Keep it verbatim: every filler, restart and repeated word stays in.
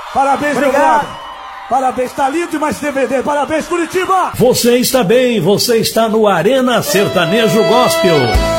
Parabéns, meu brother. Parabéns, tá lindo demais D V D. Parabéns, Curitiba. Você está bem, você está no Arena Sertanejo Gospel.